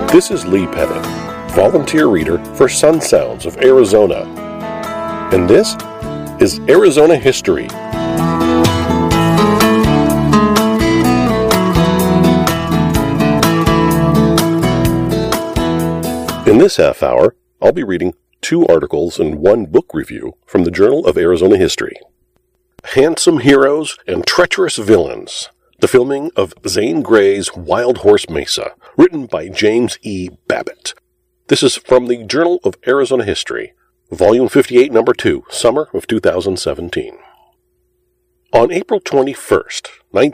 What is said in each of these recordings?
This is Lee Pettit, volunteer reader for Sun Sounds of Arizona. And this is Arizona History. In this half hour, I'll be reading 2 articles and 1 book review from the Journal of Arizona History. Handsome Heroes and Treacherous Villains. The filming of Zane Grey's Wild Horse Mesa, written by James E. Babbitt. This is from the Journal of Arizona History, Volume 58, Number 2, Summer of 2017. On April 21st,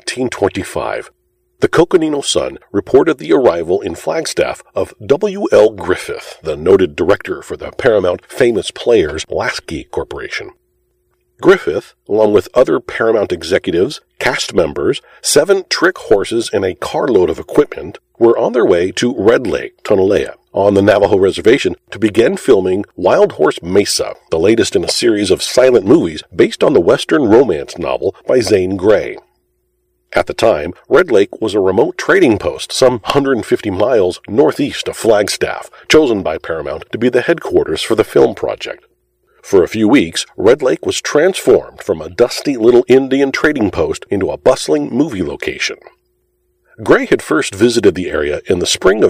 1925, the Coconino Sun reported the arrival in Flagstaff of W. L. Griffith, the noted director for the Paramount Famous Players Lasky Corporation. Griffith, along with other Paramount executives, cast members, 7 trick horses, and a carload of equipment, were on their way to Red Lake, Tonalea, on the Navajo Reservation to begin filming Wild Horse Mesa, the latest in a series of silent movies based on the Western romance novel by Zane Grey. At the time, Red Lake was a remote trading post some 150 miles northeast of Flagstaff, chosen by Paramount to be the headquarters for the film project. For a few weeks, Red Lake was transformed from a dusty little Indian trading post into a bustling movie location. Grey had first visited the area in the spring of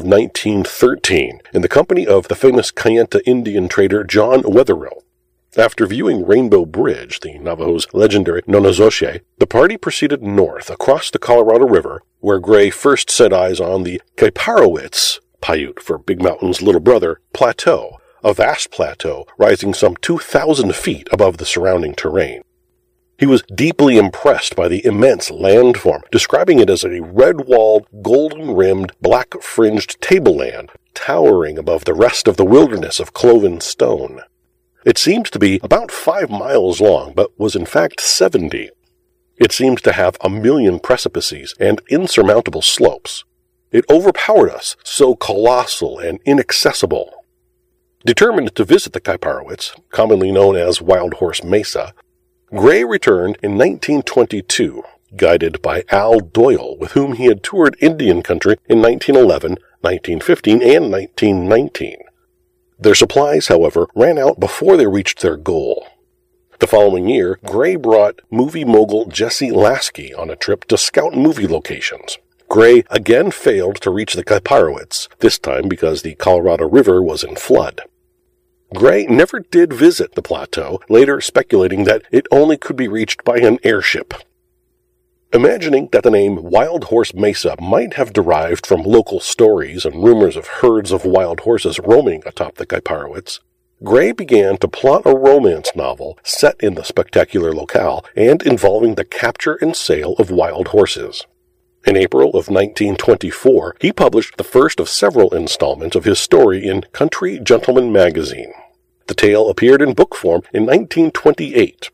1913 in the company of the famous Kayenta Indian trader John Wetherill. After viewing Rainbow Bridge, the Navajo's legendary Nonnezoshe, the party proceeded north across the Colorado River, where Grey first set eyes on the Kaiparowits, Paiute for Big Mountain's little brother, plateau, a vast plateau rising some 2,000 feet above the surrounding terrain. He was deeply impressed by the immense landform, describing it as a red-walled, golden-rimmed, black-fringed tableland towering above the rest of the wilderness of cloven stone. It seems to be about 5 miles long, but was in fact 70. It seems to have 1,000,000 precipices and insurmountable slopes. It overpowered us, so colossal and inaccessible. Determined to visit the Kaiparowits, commonly known as Wild Horse Mesa, Grey returned in 1922, guided by Al Doyle, with whom he had toured Indian country in 1911, 1915, and 1919. Their supplies, however, ran out before they reached their goal. The following year, Grey brought movie mogul Jesse Lasky on a trip to scout movie locations. Grey again failed to reach the Kaiparowits, this time because the Colorado River was in flood. Grey never did visit the plateau, later speculating that it only could be reached by an airship. Imagining that the name Wild Horse Mesa might have derived from local stories and rumors of herds of wild horses roaming atop the Kaiparowits, Grey began to plot a romance novel set in the spectacular locale and involving the capture and sale of wild horses. In April of 1924, he published the first of several installments of his story in Country Gentleman magazine. The tale appeared in book form in 1928.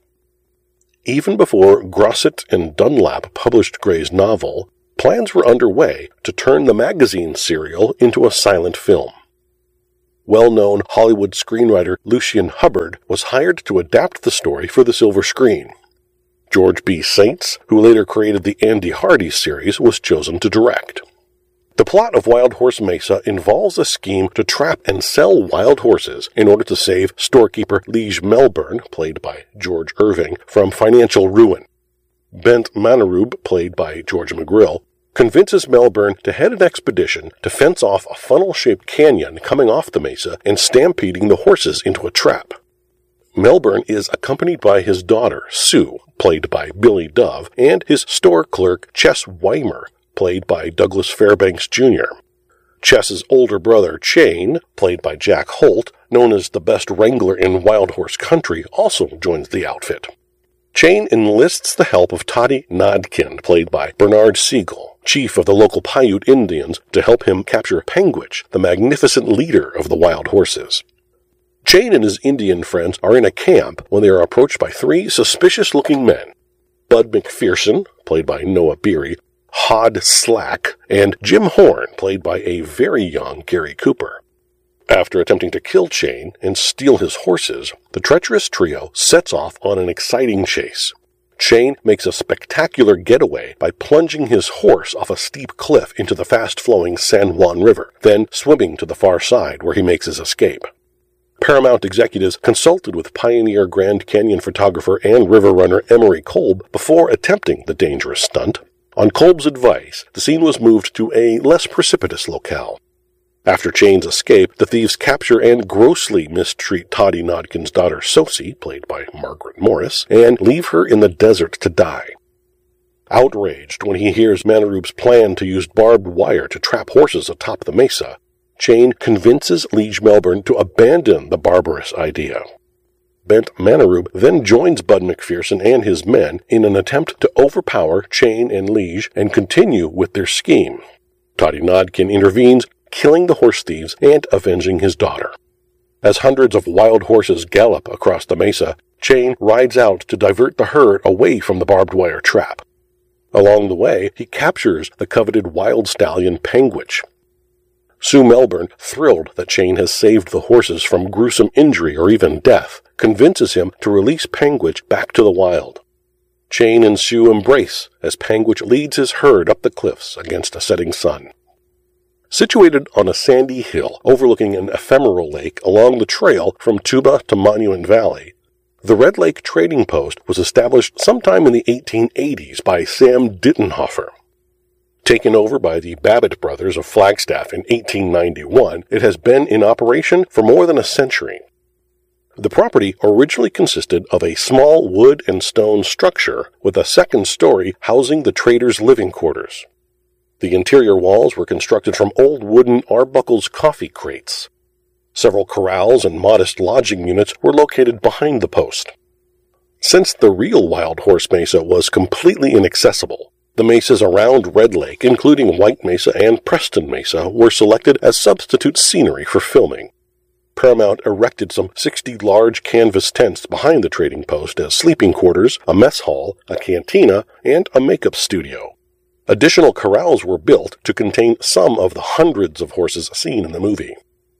Even before Grosset and Dunlap published Grey's novel, plans were underway to turn the magazine serial into a silent film. Well-known Hollywood screenwriter Lucien Hubbard was hired to adapt the story for the silver screen. George B. Saints, who later created the Andy Hardy series, was chosen to direct. The plot of Wild Horse Mesa involves a scheme to trap and sell wild horses in order to save storekeeper Lige Melbourne, played by George Irving, from financial ruin. Bent Manneroob, played by George McGrill, convinces Melbourne to head an expedition to fence off a funnel-shaped canyon coming off the mesa and stampeding the horses into a trap. Melbourne is accompanied by his daughter, Sue, played by Billy Dove, and his store clerk, Chess Weimer, played by Douglas Fairbanks Jr. Chess's older brother, Chain, played by Jack Holt, known as the best wrangler in Wild Horse Country, also joins the outfit. Chain enlists the help of Toddy Nodkin, played by Bernard Siegel, chief of the local Paiute Indians, to help him capture Penguich, the magnificent leader of the wild horses. Chain and his Indian friends are in a camp when they are approached by 3 suspicious-looking men. Bud McPherson, played by Noah Beery, Hod Slack, and Jim Horn, played by a very young Gary Cooper. After attempting to kill Chain and steal his horses, the treacherous trio sets off on an exciting chase. Shane makes a spectacular getaway by plunging his horse off a steep cliff into the fast-flowing San Juan River, then swimming to the far side where he makes his escape. Paramount executives consulted with pioneer Grand Canyon photographer and river runner Emery Kolb before attempting the dangerous stunt. On Kolb's advice, the scene was moved to a less precipitous locale. After Chane's escape, the thieves capture and grossly mistreat Toddy Nodkin's daughter Sosie, played by Margaret Morris, and leave her in the desert to die. Outraged when he hears Manaroob's plan to use barbed wire to trap horses atop the mesa, Chane convinces Liege Melbourne to abandon the barbarous idea. Bent Manaroob then joins Bud McPherson and his men in an attempt to overpower Chane and Liege and continue with their scheme. Toddy Nodkin intervenes, killing the horse thieves and avenging his daughter. As hundreds of wild horses gallop across the mesa, Chane rides out to divert the herd away from the barbed wire trap. Along the way, he captures the coveted wild stallion Panguitch. Sue Melbourne, thrilled that Chane has saved the horses from gruesome injury or even death, convinces him to release Panguitch back to the wild. Chane and Sue embrace as Panguitch leads his herd up the cliffs against a setting sun. Situated on a sandy hill overlooking an ephemeral lake along the trail from Tuba to Monument Valley, the Red Lake Trading Post was established sometime in the 1880s by Sam Dittenhofer. Taken over by the Babbitt brothers of Flagstaff in 1891, it has been in operation for more than a century. The property originally consisted of a small wood and stone structure with a second story housing the traders' living quarters. The interior walls were constructed from old wooden Arbuckle's coffee crates. Several corrals and modest lodging units were located behind the post. Since the real Wild Horse Mesa was completely inaccessible, the mesas around Red Lake, including White Mesa and Preston Mesa, were selected as substitute scenery for filming. Paramount erected some 60 large canvas tents behind the trading post as sleeping quarters, a mess hall, a cantina, and a makeup studio. Additional corrals were built to contain some of the hundreds of horses seen in the movie.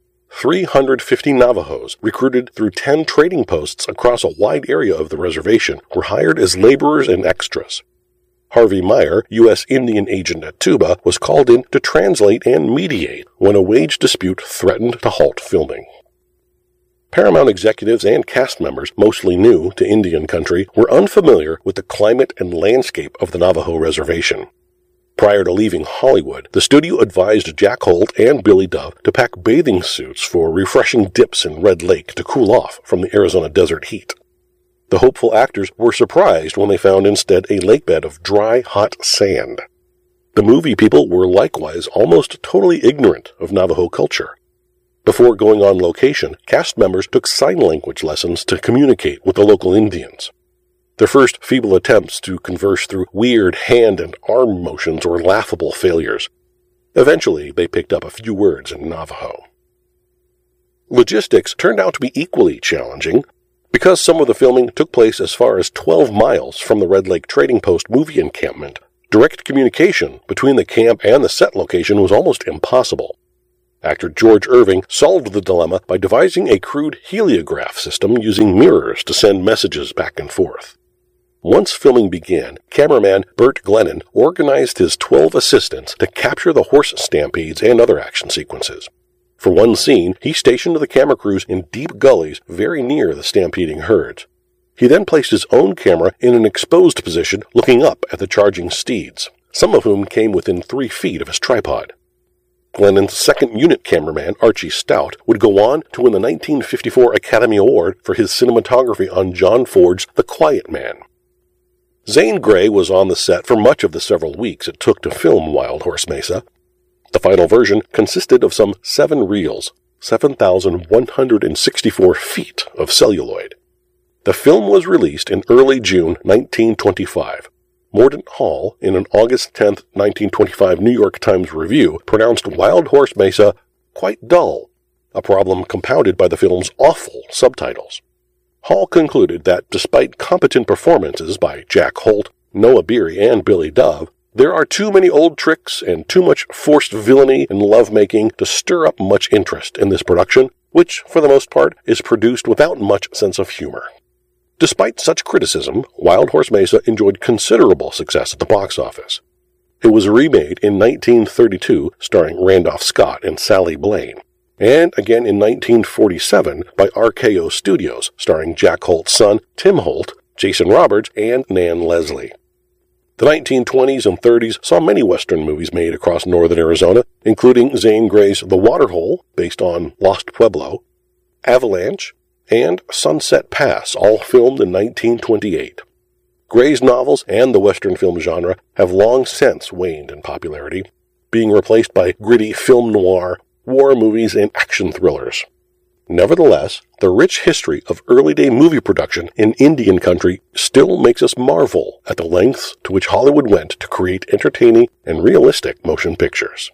350 Navajos, recruited through 10 trading posts across a wide area of the reservation, were hired as laborers and extras. Harvey Meyer, U.S. Indian agent at Tuba, was called in to translate and mediate when a wage dispute threatened to halt filming. Paramount executives and cast members, mostly new to Indian country, were unfamiliar with the climate and landscape of the Navajo reservation. Prior to leaving Hollywood, the studio advised Jack Holt and Billy Dove to pack bathing suits for refreshing dips in Red Lake to cool off from the Arizona desert heat. The hopeful actors were surprised when they found instead a lakebed of dry, hot sand. The movie people were likewise almost totally ignorant of Navajo culture. Before going on location, cast members took sign language lessons to communicate with the local Indians. Their first feeble attempts to converse through weird hand and arm motions were laughable failures. Eventually, they picked up a few words in Navajo. Logistics turned out to be equally challenging. Because some of the filming took place as far as 12 miles from the Red Lake Trading Post movie encampment, direct communication between the camp and the set location was almost impossible. Actor George Irving solved the dilemma by devising a crude heliograph system using mirrors to send messages back and forth. Once filming began, cameraman Burt Glennon organized his 12 assistants to capture the horse stampedes and other action sequences. For one scene, he stationed the camera crews in deep gullies very near the stampeding herds. He then placed his own camera in an exposed position looking up at the charging steeds, some of whom came within 3 feet of his tripod. Glennon's second unit cameraman, Archie Stout, would go on to win the 1954 Academy Award for his cinematography on John Ford's The Quiet Man. Zane Grey was on the set for much of the several weeks it took to film Wild Horse Mesa. The final version consisted of some 7 reels, 7,164 feet of celluloid. The film was released in early June 1925. Mordaunt Hall, in an August 10, 1925 New York Times review, pronounced Wild Horse Mesa quite dull, a problem compounded by the film's awful subtitles. Hall concluded that despite competent performances by Jack Holt, Noah Beery, and Billy Dove, there are too many old tricks and too much forced villainy and lovemaking to stir up much interest in this production, which, for the most part, is produced without much sense of humor. Despite such criticism, Wild Horse Mesa enjoyed considerable success at the box office. It was remade in 1932, starring Randolph Scott and Sally Blaine, and again in 1947 by RKO Studios, starring Jack Holt's son, Tim Holt, Jason Roberts, and Nan Leslie. The 1920s and 30s saw many Western movies made across northern Arizona, including Zane Grey's The Waterhole, based on Lost Pueblo, Avalanche, and Sunset Pass, all filmed in 1928. Grey's novels and the Western film genre have long since waned in popularity, being replaced by gritty film noir, war movies, and action thrillers. Nevertheless, the rich history of early-day movie production in Indian country still makes us marvel at the lengths to which Hollywood went to create entertaining and realistic motion pictures.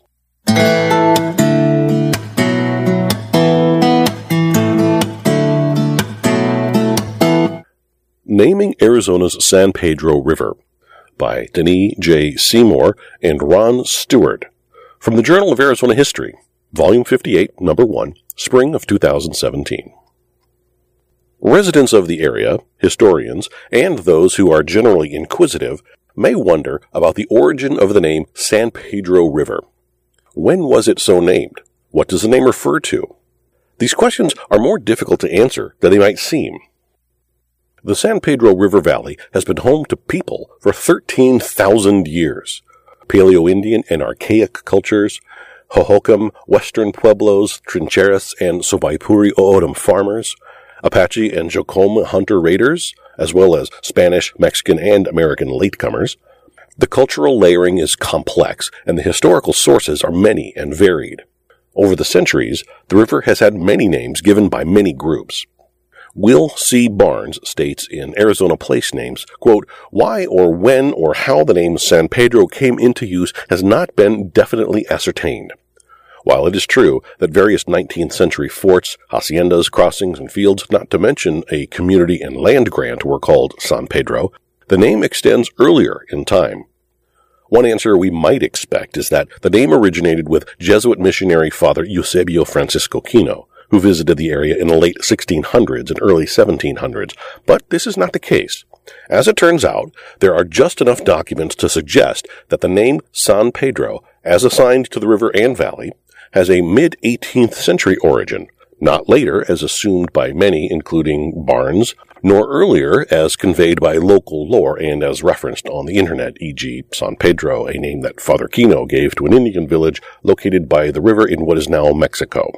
Naming Arizona's San Pedro River by Denis J. Seymour and Ron Stewart from the Journal of Arizona History, Volume 58, Number 1, Spring of 2017. Residents of the area, historians, and those who are generally inquisitive may wonder about the origin of the name San Pedro River. When was it so named? What does the name refer to? These questions are more difficult to answer than they might seem. The San Pedro River Valley has been home to people for 13,000 years. Paleo-Indian and archaic cultures, Hohokam, Western Pueblos, Trincheras, and Sobaipuri O'odham farmers, Apache and Jocome hunter-raiders, as well as Spanish, Mexican, and American latecomers. The cultural layering is complex, and the historical sources are many and varied. Over the centuries, the river has had many names given by many groups. Will C. Barnes states in Arizona Place Names, quote, "Why or when or how the name San Pedro came into use has not been definitely ascertained. While it is true that various 19th century forts, haciendas, crossings, and fields, not to mention a community and land grant, were called San Pedro, the name extends earlier in time. One answer we might expect is that the name originated with Jesuit missionary Father Eusebio Francisco Kino, who visited the area in the late 1600s and early 1700s, but this is not the case. As it turns out, there are just enough documents to suggest that the name San Pedro, as assigned to the river and valley, has a mid-18th century origin, not later as assumed by many, including Barnes, nor earlier as conveyed by local lore and as referenced on the internet, e.g. San Pedro, a name that Father Kino gave to an Indian village located by the river in what is now Mexico.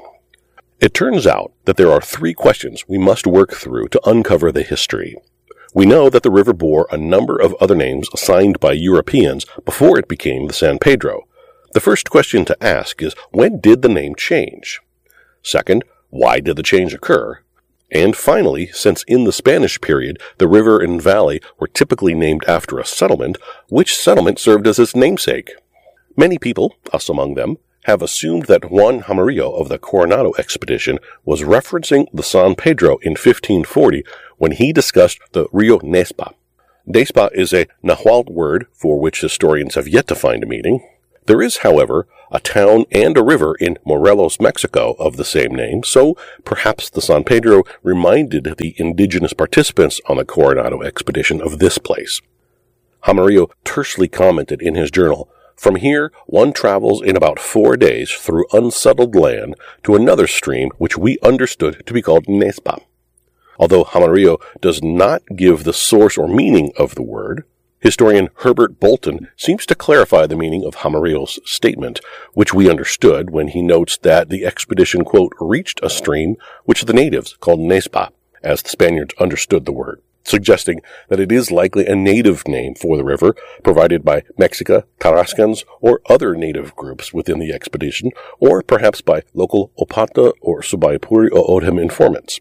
It turns out that there are three questions we must work through to uncover the history. We know that the river bore a number of other names assigned by Europeans before it became the San Pedro. The first question to ask is, when did the name change? Second, why did the change occur? And finally, since in the Spanish period the river and valley were typically named after a settlement, which settlement served as its namesake? Many people, us among them, have assumed that Juan Jaramillo of the Coronado expedition was referencing the San Pedro in 1540 when he discussed the Rio Nespa. Nespa is a Nahuatl word for which historians have yet to find a meaning. There is, however, a town and a river in Morelos, Mexico of the same name, so perhaps the San Pedro reminded the indigenous participants on the Coronado expedition of this place. Jaramillo tersely commented in his journal, "From here, one travels in about 4 days through unsettled land to another stream which we understood to be called Nespa." Although Jaramillo does not give the source or meaning of the word, historian Herbert Bolton seems to clarify the meaning of Jaramillo's statement, which we understood when he notes that the expedition, quote, "reached a stream which the natives called Nespa, as the Spaniards understood the word," suggesting that it is likely a native name for the river, provided by Mexica, Tarascans, or other native groups within the expedition, or perhaps by local Opata or Sobaipuri O'odham informants.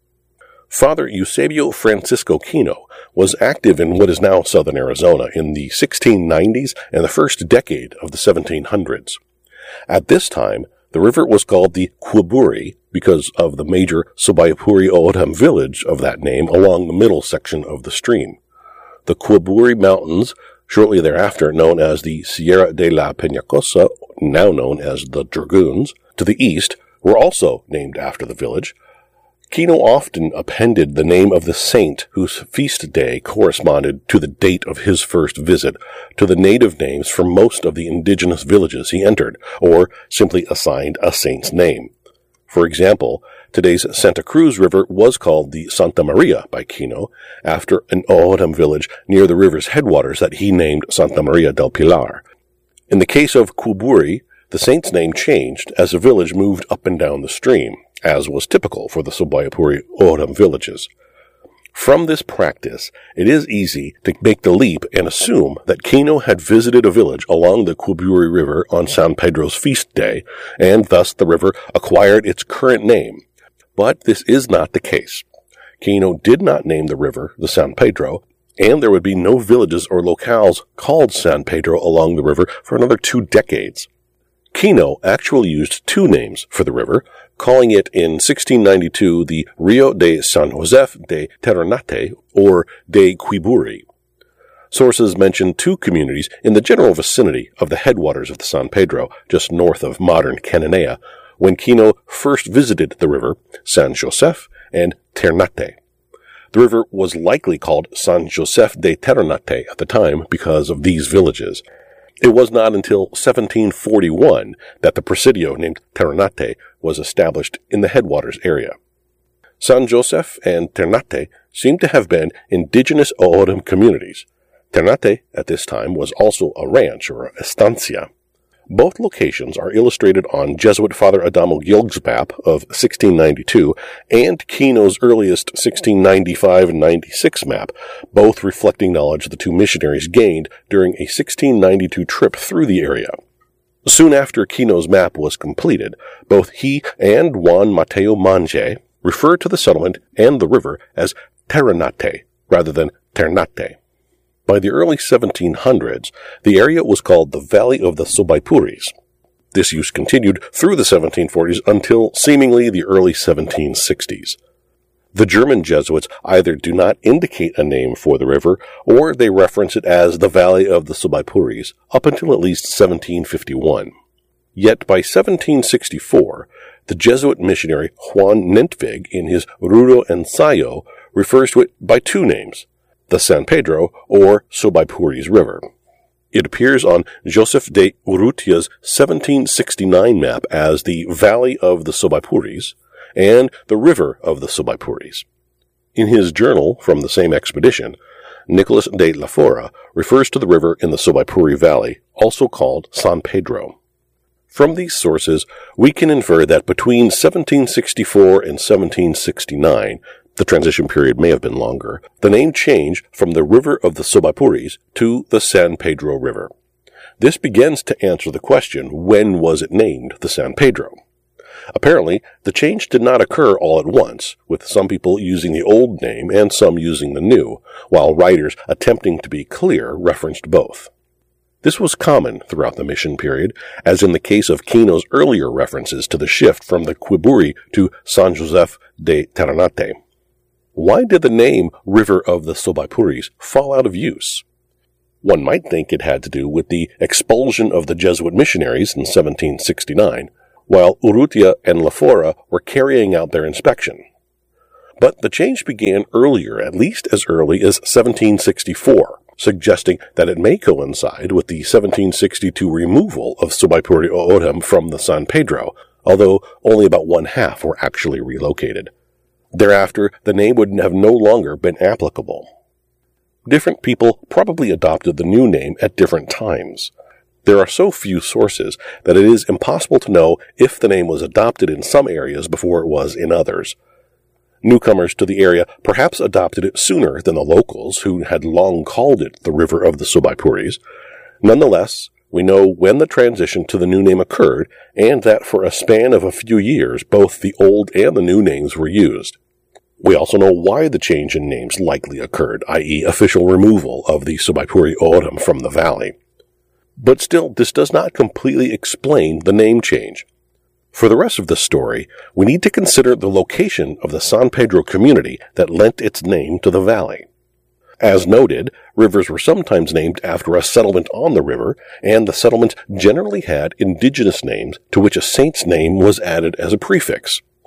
Father Eusebio Francisco Kino was active in what is now southern Arizona in the 1690s and the first decade of the 1700s. At this time, the river was called the Quiburi because of the major Sobaipuri O'odham village of that name along the middle section of the stream. The Quiburi Mountains, shortly thereafter known as the Sierra de la Peñacosa, now known as the Dragoons, to the east, were also named after the village. Kino often appended the name of the saint whose feast day corresponded to the date of his first visit to the native names for most of the indigenous villages he entered, or simply assigned a saint's name. For example, today's Santa Cruz River was called the Santa Maria by Kino, after an O'odham village near the river's headwaters that he named Santa Maria del Pilar. In the case of Quiburi, the saint's name changed as the village moved up and down the stream, as was typical for the Subayapuri O'odham villages. From this practice, it is easy to make the leap and assume that Kino had visited a village along the Quiburi River on San Pedro's feast day, and thus the river acquired its current name. But this is not the case. Kino did not name the river the San Pedro, and there would be no villages or locales called San Pedro along the river for another 2 decades. Kino actually used 2 names for the river, calling it in 1692 the Rio de San Josef de Terrenate, or de Quiburi. Sources mention 2 communities in the general vicinity of the headwaters of the San Pedro, just north of modern Cananea, when Kino first visited the river, San Josef and Ternate. The river was likely called San Josef de Terrenate at the time because of these villages. It was not until 1741 that the presidio named Terrenate was established in the headwaters area. San Josef and Ternate seem to have been indigenous O'odham communities. Ternate at this time was also a ranch or estancia. Both locations are illustrated on Jesuit Father Adamo Gilg's map of 1692 and Kino's earliest 1695 and 96 map, both reflecting knowledge the 2 missionaries gained during a 1692 trip through the area. Soon after Kino's map was completed, both he and Juan Mateo Mange referred to the settlement and the river as Terrenate rather than Ternate. By the early 1700s, the area was called the Valley of the Subaypuris. This use continued through the 1740s until seemingly the early 1760s. The German Jesuits either do not indicate a name for the river, or they reference it as the Valley of the Subaypuris up until at least 1751. Yet by 1764, the Jesuit missionary Juan Nentvig in his Rudo Ensayo refers to it by 2 names, the San Pedro or Subaypuris River. It appears on Joseph de Urrutia's 1769 map as the Valley of the Subaypuris and the River of the Subaypuris. In his journal from the same expedition, Nicolas de la Fora refers to the river in the Subaypuri Valley, also called San Pedro. From these sources, we can infer that between 1764 and 1769, the transition period may have been longer, the name changed from the River of the Subaypuris to the San Pedro River. This begins to answer the question, when was it named the San Pedro? Apparently, the change did not occur all at once, with some people using the old name and some using the new, while writers attempting to be clear referenced both. This was common throughout the mission period, as in the case of Kino's earlier references to the shift from the Quiburi to San Josef de Terrenate. Why did the name River of the Subaypuris fall out of use? One might think it had to do with the expulsion of the Jesuit missionaries in 1769, while Urrutia and La Fora were carrying out their inspection. But the change began earlier, at least as early as 1764, suggesting that it may coincide with the 1762 removal of Subaypuri O'odham from the San Pedro, although only about 1/2 were actually relocated. Thereafter, the name would have no longer been applicable. Different people probably adopted the new name at different times. There are so few sources that it is impossible to know if the name was adopted in some areas before it was in others. Newcomers to the area perhaps adopted it sooner than the locals, who had long called it the River of the Subaypuris. Nonetheless, we know when the transition to the new name occurred, and that for a span of a few years, both the old and the new names were used. We also know why the change in names likely occurred, i.e. official removal of the Subaypuri O'odham from the valley. But still, this does not completely explain the name change. For the rest of the story, we need to consider the location of the San Pedro community that lent its name to the valley. As noted, rivers were sometimes named after a settlement on the river, and the settlement generally had indigenous names to which a saint's name was added as a prefix.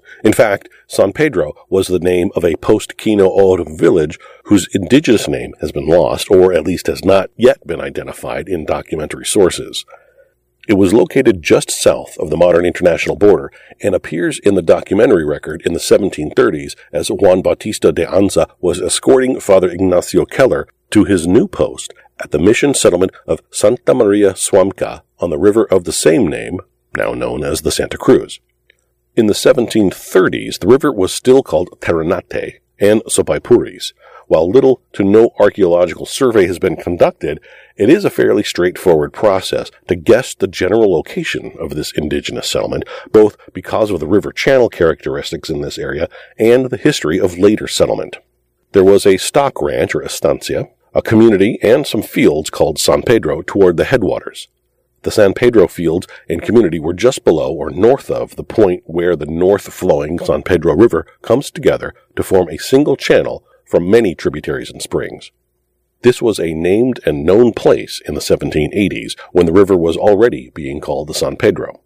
In fact, San Pedro was the name of a post-Kino O'odham village whose indigenous name has been lost, or at least has not yet been identified in documentary sources. It was located just south of the modern international border and appears in the documentary record in the 1730s as Juan Bautista de Anza was escorting Father Ignacio Keller to his new post at the mission settlement of Santa Maria Suamca on the river of the same name, now known as the Santa Cruz. In the 1730s, the river was still called Terrenate and Sopaipuris. While little to no archaeological survey has been conducted, it is a fairly straightforward process to guess the general location of this indigenous settlement, both because of the river channel characteristics in this area and the history of later settlement. There was a stock ranch or estancia, a community, and some fields called San Pedro toward the headwaters. The San Pedro fields and community were just below or north of the point where the north-flowing San Pedro River comes together to form a single channel from many tributaries and springs. This was a named and known place in the 1780s when the river was already being called the San Pedro.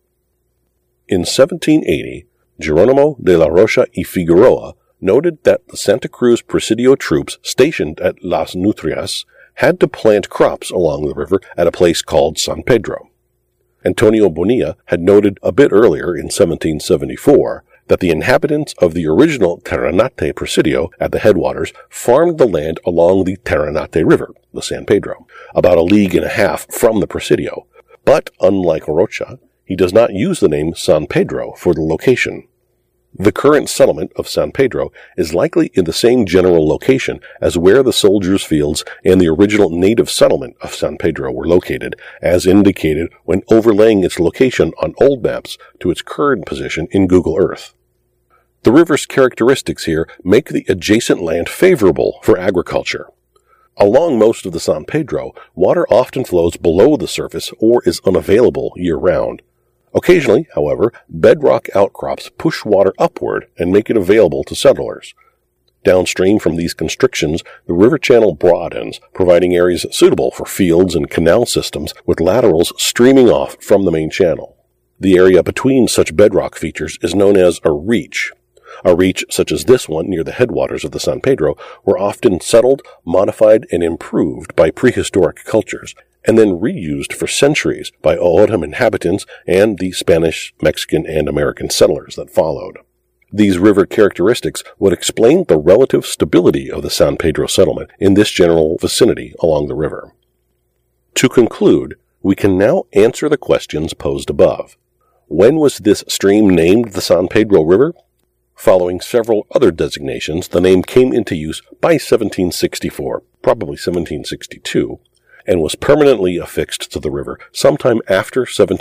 In 1780, Geronimo de la Rocha y Figueroa noted that the Santa Cruz Presidio troops stationed at Las Nutrias had to plant crops along the river at a place called San Pedro. Antonio Bonilla had noted a bit earlier in 1774 that the inhabitants of the original Terrenate Presidio at the headwaters farmed the land along the Terrenate River, the San Pedro, about 1.5 leagues from the Presidio. But, unlike Rocha, he does not use the name San Pedro for the location. The current settlement of San Pedro is likely in the same general location as where the soldiers' fields and the original native settlement of San Pedro were located, as indicated when overlaying its location on old maps to its current position in Google Earth. The river's characteristics here make the adjacent land favorable for agriculture. Along most of the San Pedro, water often flows below the surface or is unavailable year-round. Occasionally, however, bedrock outcrops push water upward and make it available to settlers. Downstream from these constrictions, the river channel broadens, providing areas suitable for fields and canal systems with laterals streaming off from the main channel. The area between such bedrock features is known as a reach. A reach such as this one near the headwaters of the San Pedro were often settled, modified, and improved by prehistoric cultures, and then reused for centuries by O'odham inhabitants and the Spanish, Mexican, and American settlers that followed. These river characteristics would explain the relative stability of the San Pedro settlement in this general vicinity along the river. To conclude, we can now answer the questions posed above. When was this stream named the San Pedro River? Following several other designations, the name came into use by 1764, probably 1762, and was permanently affixed to the river sometime after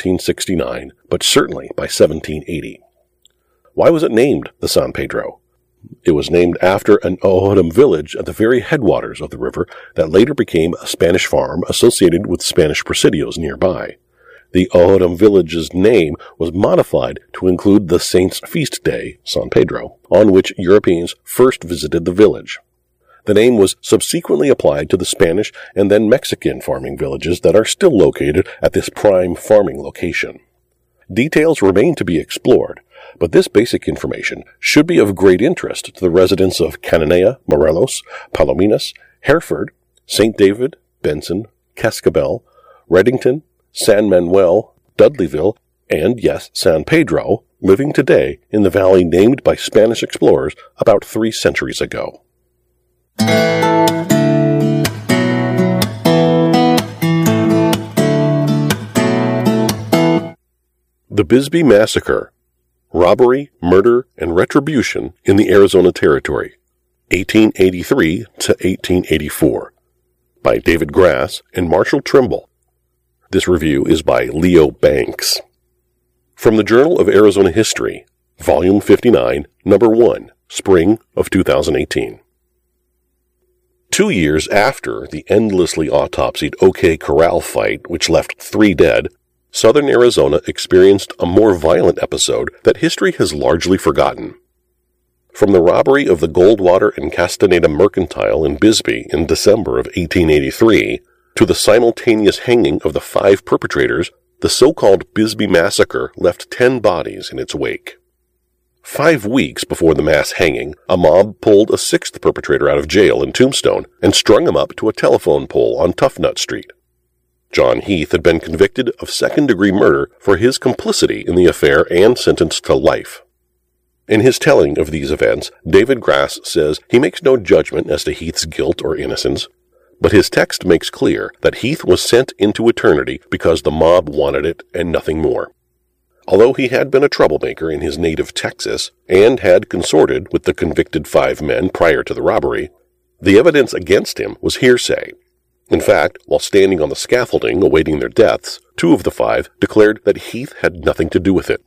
1769, but certainly by 1780. Why was it named the San Pedro? It was named after an O'odham village at the very headwaters of the river that later became a Spanish farm associated with Spanish presidios nearby. The O'odham village's name was modified to include the saint's feast day, San Pedro, on which Europeans first visited the village. The name was subsequently applied to the Spanish and then Mexican farming villages that are still located at this prime farming location. Details remain to be explored, but this basic information should be of great interest to the residents of Cananea, Morelos, Palominas, Hereford, St. David, Benson, Cascabel, Reddington, San Manuel, Dudleyville, and yes, San Pedro, living today in the valley named by Spanish explorers about 3 centuries ago. The Bisbee Massacre: Robbery, Murder, and Retribution in the Arizona Territory, 1883 to 1884, by David Grass and Marshall Trimble. This review is by Leo Banks. From the Journal of Arizona History, Volume 59, Number 1, Spring of 2018. 2 years after the endlessly autopsied OK Corral fight, which left 3 dead, southern Arizona experienced a more violent episode that history has largely forgotten. From the robbery of the Goldwater and Castaneda Mercantile in Bisbee in December of 1883 to the simultaneous hanging of the 5 perpetrators, the so-called Bisbee Massacre left 10 bodies in its wake. 5 weeks before the mass hanging, a mob pulled a sixth perpetrator out of jail in Tombstone and strung him up to a telephone pole on Toughnut Street. John Heath had been convicted of second-degree murder for his complicity in the affair and sentenced to life. In his telling of these events, David Grass says he makes no judgment as to Heath's guilt or innocence, but his text makes clear that Heath was sent into eternity because the mob wanted it and nothing more. Although he had been a troublemaker in his native Texas and had consorted with the convicted 5 men prior to the robbery, the evidence against him was hearsay. In fact, while standing on the scaffolding awaiting their deaths, 2 of the 5 declared that Heath had nothing to do with it.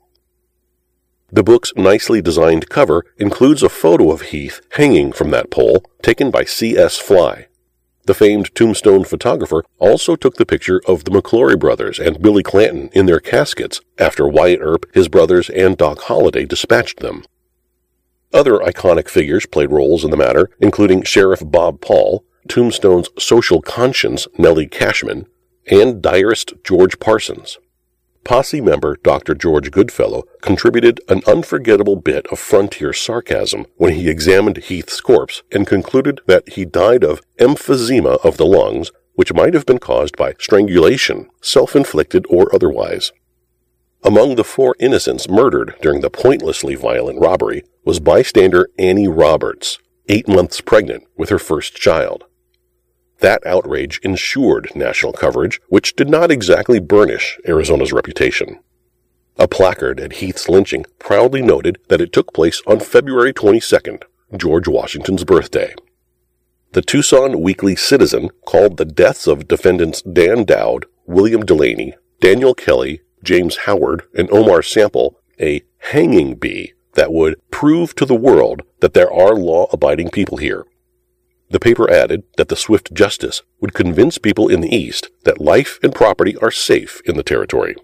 The book's nicely designed cover includes a photo of Heath hanging from that pole, taken by C.S. Fly. The famed Tombstone photographer also took the picture of the McClory brothers and Billy Clanton in their caskets after Wyatt Earp, his brothers, and Doc Holliday dispatched them. Other iconic figures played roles in the matter, including Sheriff Bob Paul, Tombstone's social conscience Nellie Cashman, and diarist George Parsons. Posse member Dr. George Goodfellow contributed an unforgettable bit of frontier sarcasm when he examined Heath's corpse and concluded that he died of emphysema of the lungs, which might have been caused by strangulation, self-inflicted or otherwise. Among the 4 innocents murdered during the pointlessly violent robbery was bystander Annie Roberts, 8 months pregnant with her first child. That outrage ensured national coverage, which did not exactly burnish Arizona's reputation. A placard at Heath's lynching proudly noted that it took place on February 22nd, George Washington's birthday. The Tucson Weekly Citizen called the deaths of defendants Dan Dowd, William Delaney, Daniel Kelly, James Howard, and Omar Sample a hanging bee that would prove to the world that there are law-abiding people here. The paper added that the swift justice would convince people in the East that life and property are safe in the territory.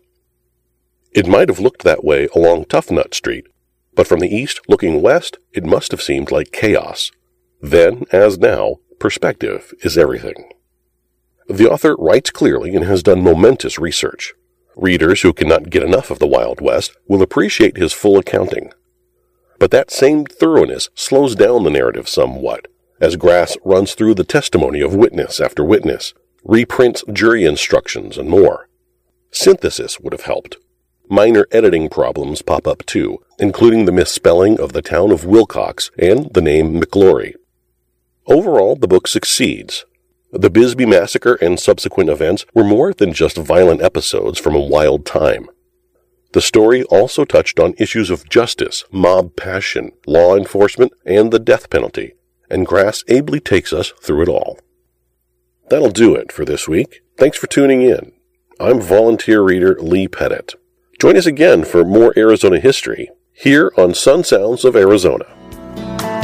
It might have looked that way along Toughnut Street, but from the east looking west, it must have seemed like chaos. Then, as now, perspective is everything. The author writes clearly and has done momentous research. Readers who cannot get enough of the Wild West will appreciate his full accounting. But that same thoroughness slows down the narrative somewhat, as Grass runs through the testimony of witness after witness, reprints jury instructions, and more. Synthesis would have helped. Minor editing problems pop up too, including the misspelling of the town of Wilcox and the name McClory. Overall, the book succeeds. The Bisbee Massacre and subsequent events were more than just violent episodes from a wild time. The story also touched on issues of justice, mob passion, law enforcement, and the death penalty, and Grass ably takes us through it all. That'll do it for this week. Thanks for tuning in. I'm volunteer reader Lee Pettit. Join us again for more Arizona history here on Sun Sounds of Arizona.